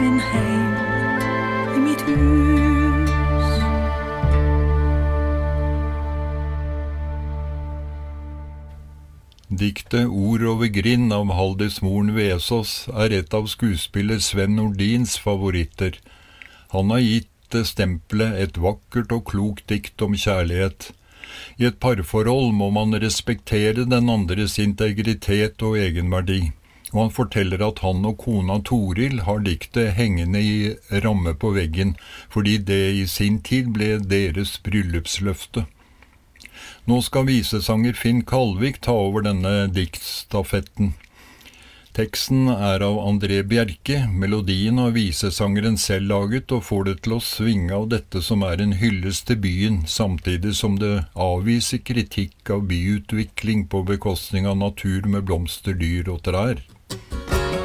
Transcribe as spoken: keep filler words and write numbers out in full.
min heim, i mitt hus. Diktet Ord over grind av Haldis Moren Vesaas er et av skuespiller Sven Nordins favoritter. Han har gitt det stempelet et vakkert og klokt dikt om kjærlighet. I et parforhold må man respektere den andres integritet og egenverdi, og han forteller at han og kona Toril har diktet hengende i ramme på veggen, fordi det i sin tid ble deres bryllupsløfte. Nå skal visesanger Finn Kalvik ta over denne diktstafetten. Teksten er av André Bjerke, melodien har visesangeren selv laget og får det til å svinge av dette som er en hyllest til byen, samtidig som det avviser kritikk av byutvikling på bekostning av natur med blomster, dyr og trær.